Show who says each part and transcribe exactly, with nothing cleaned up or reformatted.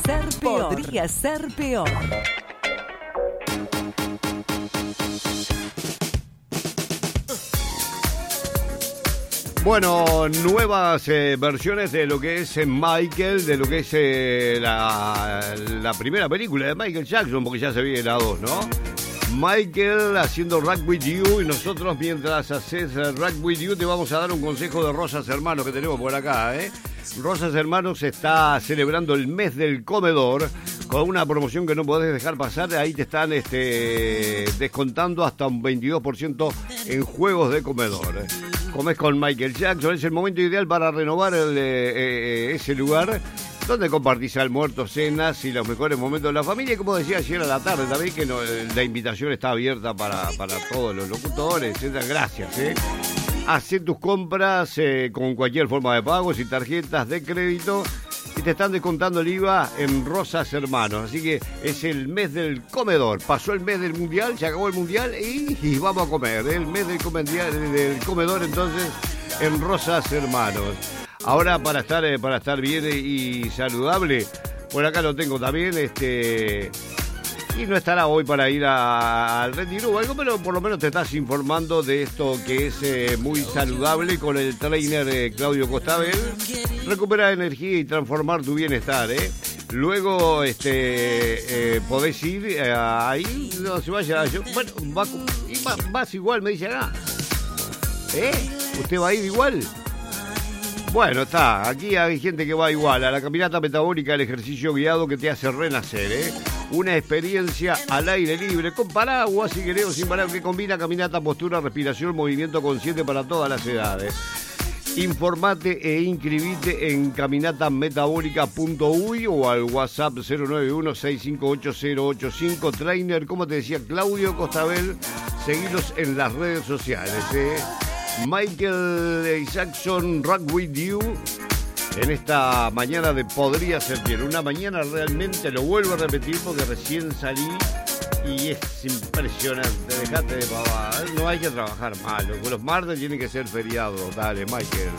Speaker 1: ser peor. Podría ser peor.
Speaker 2: Bueno, nuevas eh, versiones de lo que es eh, Michael, de lo que es eh, la, la primera película de Michael Jackson, porque ya se viene la dos, ¿no? Michael haciendo Rock With You, y nosotros mientras haces Rock With You te vamos a dar un consejo de Rosas Hermanos que tenemos por acá, ¿eh? Rosas Hermanos está celebrando el mes del comedor con una promoción que no podés dejar pasar. Ahí te están este, descontando hasta un veintidós por ciento en juegos de comedor. Comes con Michael Jackson, es el momento ideal para renovar el, eh, eh, ese lugar donde compartís almuerzos, cenas y los mejores momentos de la familia. Y como decía ayer a la tarde también, que no, la invitación está abierta para, para todos los locutores. Gracias, ¿eh? Hacé tus compras eh, con cualquier forma de pago y tarjetas de crédito y te están descontando el I V A en Rosas Hermanos. Así que es el mes del comedor. Pasó el mes del mundial, se acabó el mundial y, y vamos a comer. El mes del, comendial, del comedor entonces en Rosas Hermanos. Ahora para estar eh, para estar bien y saludable, por acá lo tengo también, este y no estará hoy para ir a, al retiro o algo, pero por lo menos te estás informando de esto que es eh, muy saludable con el trainer eh, Claudio Costabel. Recuperar energía y transformar tu bienestar, ¿eh? Luego este eh, podés ir eh, ahí, no se vaya, yo, bueno, va, va, vas igual, me dice acá. ¿Eh? ¿Usted va a ir igual? Bueno, está, aquí hay gente que va igual a la caminata metabólica, el ejercicio guiado que te hace renacer, ¿eh? Una experiencia al aire libre, con paraguas, si querés, sin paraguas, que combina caminata, postura, respiración, movimiento consciente para todas las edades. Informate e inscribite en caminata metabólica punto uy o al WhatsApp cero nueve uno seis cinco ocho cero ocho cinco. Trainer, como te decía, Claudio Costabel, seguilos en las redes sociales, ¿eh? Michael Jackson, Rock With You, en esta mañana de Podría Ser Bien. Una mañana realmente, lo vuelvo a repetir porque recién salí y es impresionante. Dejate de pavada, no hay que trabajar mal. Los martes tienen que ser feriados. Dale, Michael.